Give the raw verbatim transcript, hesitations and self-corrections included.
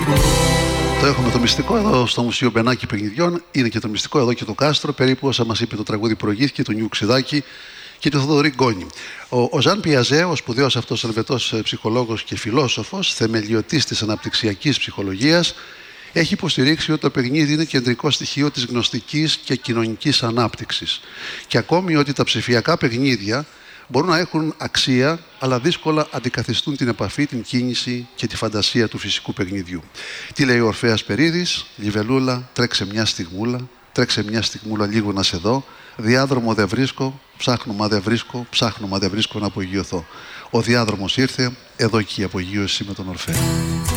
Το έχουμε το μυστικό εδώ στο Μουσείο Μπενάκη Παιχνιδιών. Είναι και το μυστικό εδώ και το κάστρο, περίπου όσα μας είπε το τραγούδι προηγήθηκε, του Νιου Ξιδάκη και του Θοδωρή Γκόνη. Ο, ο Ζαν Πιαζέ, ο σπουδαίος αυτός Ελβετός ψυχολόγος και φιλόσοφος, θεμελιωτής της αναπτυξιακής ψυχολογίας, έχει υποστηρίξει ότι το παιχνίδι είναι κεντρικό στοιχείο της γνωστικής και κοινωνικής ανάπτυξης. Και ακόμη ότι τα ψηφιακά παιχνίδια μπορούν να έχουν αξία, αλλά δύσκολα αντικαθιστούν την επαφή, την κίνηση και τη φαντασία του φυσικού παιχνιδιού. Τι λέει ο Ορφέας Περίδης? Λιβελούλα, τρέξε μια στιγμούλα, τρέξε μια στιγμούλα λίγο να σε δω. Διάδρομο δεν βρίσκω, ψάχνω μα δεν βρίσκω, ψάχνω μα δεν βρίσκω να απογειωθώ. Ο διάδρομος ήρθε, εδώ και η απογείωση με τον Ορφέα.